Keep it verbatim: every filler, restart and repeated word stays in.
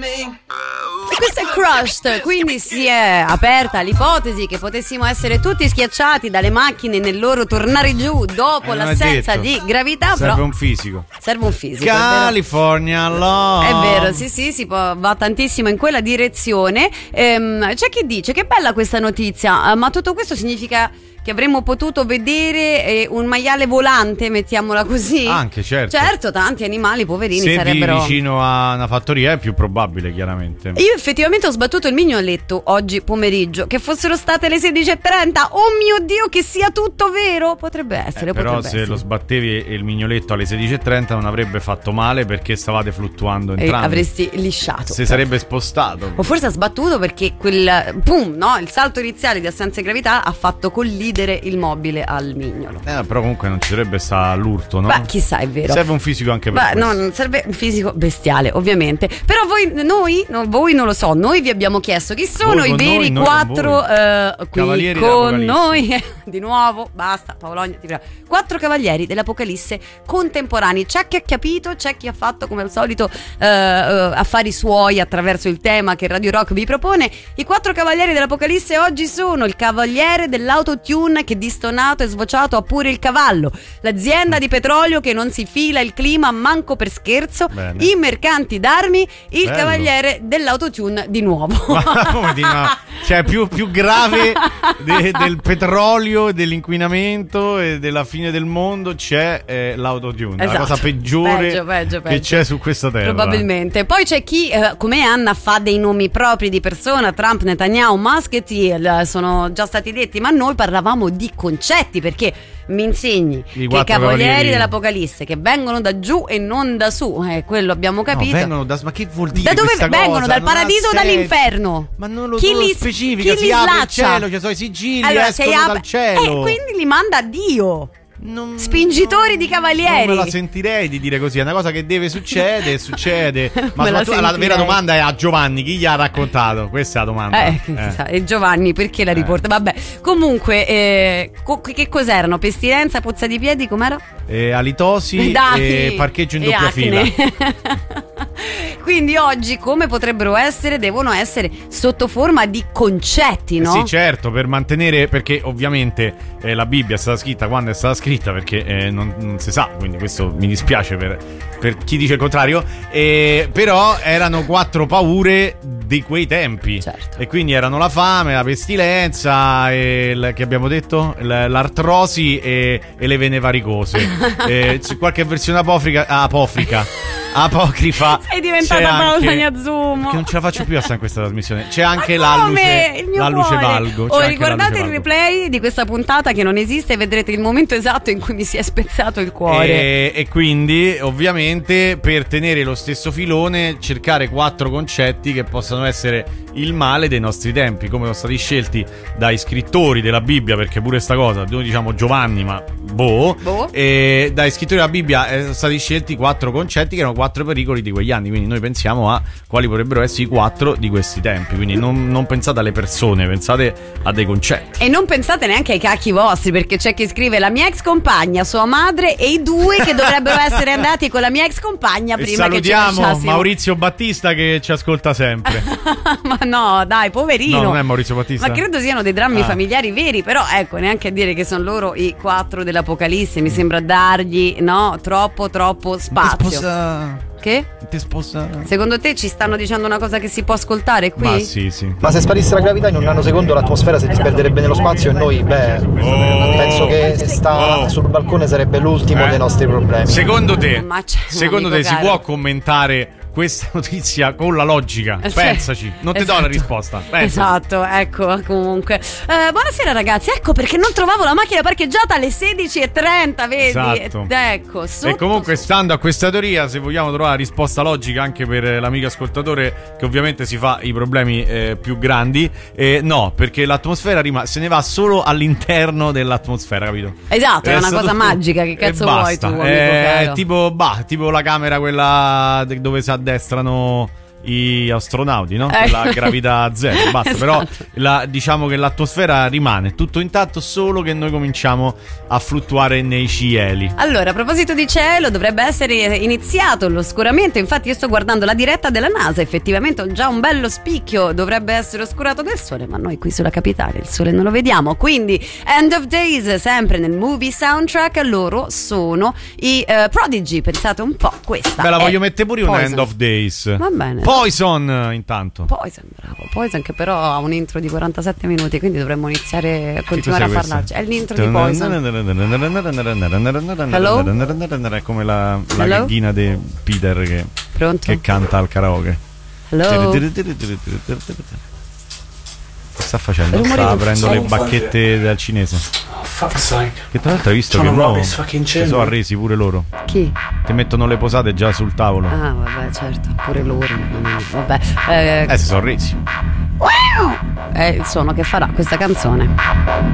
E questo è Crushed, quindi si è aperta l'ipotesi che potessimo essere tutti schiacciati dalle macchine nel loro tornare giù dopo eh, l'assenza di gravità. Serve però un fisico. Serve un fisico. California Love. È vero, sì, sì, si può, va tantissimo in quella direzione. Ehm, c'è chi dice che bella questa notizia, eh, ma tutto questo significa che avremmo potuto vedere eh, un maiale volante, mettiamola così. Anche, certo. Certo, tanti animali poverini Se sarebbero. Se vicino a una fattoria è più probabile, chiaramente. Io effettivamente ho sbattuto il mignoletto oggi pomeriggio. Che fossero state le sedici e trenta. Oh mio Dio, che sia tutto vero. Potrebbe essere, eh, Però potrebbe se essere. lo sbattevi e il mignoletto alle sedici e trenta non avrebbe fatto male, perché stavate fluttuando entrambi. E avresti lisciato. Si sarebbe spostato. O forse ha sbattuto perché quel pum, no? Il salto iniziale di assenza di gravità ha fatto collidere il mobile al mignolo. Eh, però comunque non ci dovrebbe stare l'urto, no? Beh, chissà, è vero. Serve un fisico anche per Beh, questo. no, non serve un fisico bestiale, ovviamente. Però voi, noi, no, voi non lo so, noi vi abbiamo chiesto chi sono Voi i con veri noi, noi quattro con voi. eh, qui Cavalieri con dell'Apocalisse. noi. Di nuovo, basta, Paologna, ti prego. Quattro cavalieri dell'Apocalisse contemporanei. C'è chi ha capito, c'è chi ha fatto come al solito eh, eh, affari suoi attraverso il tema che Radio Rock vi propone. I quattro cavalieri dell'Apocalisse oggi sono il cavaliere dell'autotune che di stonato e svociato ha pure il cavallo, l'azienda di petrolio che non si fila il clima manco per scherzo, Bene. i mercanti d'armi, il Bello. cavaliere dell'autotune di nuovo. Ma come di no? Cioè più, più grave de- del petrolio, dell'inquinamento e della fine del mondo c'è eh, l'autotune, Esatto. la cosa peggiore Peggio, peggio, che peggio. c'è su questa terra. Probabilmente. Poi c'è chi eh, come Anna fa dei nomi propri di persona, Trump, Netanyahu, Musk e Thiel, sono già stati detti, ma noi parlavamo di concetti, perché mi insegni I che i quattro cavalieri cavalieri dell'Apocalisse che vengono da giù e non da su, eh, quello abbiamo capito. No, vengono da, ma che vuol dire Da dove questa vengono? cosa? Dal Non ha paradiso o senso. dall'inferno? Ma non lo, Chi non lo li- specifica, chi si li apre il slaccia? cielo, ci sono i sigilli, Allora, escono sei ap- dal cielo. E quindi li manda Dio. Non, Spingitori di cavalieri. Non me la sentirei di dire così, è una cosa che deve succedere, succede. Ma Me la soprattutto la sentirei. vera domanda è a Giovanni, chi gli ha raccontato? Questa è la domanda. Eh, Eh. E Giovanni perché la riporta? Vabbè, comunque, eh, co- che cos'erano? Pestilenza, puzza di piedi, com'era? Eh, alitosi Dai, e parcheggio in e doppia acne. fila. Quindi oggi, come potrebbero essere, devono essere sotto forma di concetti, no? Sì, certo, per mantenere, perché ovviamente eh, la Bibbia è stata scritta quando è stata scritta, perché eh, non, non si sa, quindi questo mi dispiace per, per chi dice il contrario, eh, però erano quattro paure di quei tempi. Certo. E quindi erano la fame, la pestilenza, e il, che abbiamo detto? L- l'artrosi e, e le vene varicose. eh, c'è qualche versione apocrifa, apocrifa, apocrifa. Sei diventata c'è Paola anche- Gnazzumo. Perché non ce la faccio più a stare in questa trasmissione. C'è anche Ma la come? luce, Il mio la luce cuore. valgo. C'è Oh, anche riguardate la il luce replay di questa puntata che non esiste e vedrete il momento esatto in cui mi si è spezzato il valgo. cuore. E, e quindi ovviamente per tenere lo stesso filone cercare quattro concetti che possano essere il male dei nostri tempi, come sono stati scelti dai scrittori della Bibbia, perché pure sta cosa, noi diciamo Giovanni, ma boh, Boh. e dai scrittori della Bibbia eh, sono stati scelti quattro concetti che erano quattro pericoli di quegli anni, quindi noi pensiamo a quali potrebbero essere i quattro di questi tempi, quindi non, non pensate alle persone, pensate a dei concetti. E non pensate neanche ai cacchi vostri, perché c'è chi scrive la mia ex compagna, sua madre e i due che dovrebbero essere andati con la mia ex compagna E prima che ci salutiamo lasciassimo. Maurizio Battista che ci ascolta sempre. Ma no, dai, poverino. No, non è Maurizio Battista. Ma credo siano dei drammi Ah. familiari veri, però ecco, neanche a dire che sono loro i quattro dell'Apocalisse, mi sembra dargli, no, troppo troppo spazio. Ti sposa... Che? Ti sposa... Secondo te ci stanno dicendo una cosa che si può ascoltare qui? Ma sì, sì. Ma se sparisse la gravità in un nanosecondo l'atmosfera si disperderebbe nello spazio e noi, beh, penso che se sta Oh. sul balcone sarebbe l'ultimo Eh? dei nostri problemi. Secondo te, Ma c'è un secondo amico te si caro. può commentare questa notizia con la logica? Eh, Pensaci, non ti do esatto. la risposta. Pensaci. Esatto, ecco, comunque. Eh, buonasera ragazzi, ecco perché non trovavo la macchina parcheggiata alle sedici e trenta, vedi? Esatto. Ed ecco, sotto, E comunque, sotto. stando a questa teoria, se vogliamo trovare la risposta logica anche per l'amico ascoltatore, che ovviamente si fa i problemi eh, più grandi, eh, no, perché l'atmosfera rima- se ne va solo all'interno dell'atmosfera, capito? Esatto, è una Resta cosa tutto- magica, che e cazzo vuoi tu, basta. amico Eh, caro? tipo, bah, tipo la camera quella de- dove si addestrano gli astronauti, no? Eh. La gravità zero, basta. Esatto. Però la, diciamo che l'atmosfera rimane tutto intatto, solo che noi cominciamo a fluttuare nei cieli. Allora, a proposito di cielo, dovrebbe essere iniziato l'oscuramento. Infatti io sto guardando la diretta della NASA, effettivamente ho già un bello spicchio, dovrebbe essere oscurato del sole, ma noi qui sulla capitale il sole non lo vediamo. Quindi End of Days, sempre nel movie soundtrack, loro sono i uh, Prodigy, pensate un po', questa Beh, la è voglio mettere pure un Poison. End of Days. Va bene. Poison intanto. Poison, bravo, Poison, che però ha un intro di quarantasette minuti, quindi dovremmo iniziare a continuare a cos'è parlarci. questa? È l'intro di Poison. È come la, la Hello? gheghina di Peter che, Pronto? che canta al karaoke. Hello? Che sta facendo? Rumore Sta di- aprendo le Sound bacchette dal cinese. Fuck's sake. Che tra l'altro hai visto Sono che mo Robbie's fucking si sono channel. arresi pure loro. Chi? Ti mettono le posate già sul tavolo. Ah, vabbè, certo, pure loro. Vabbè. Eh, Eh, si sono arresi. è il suono che farà questa canzone.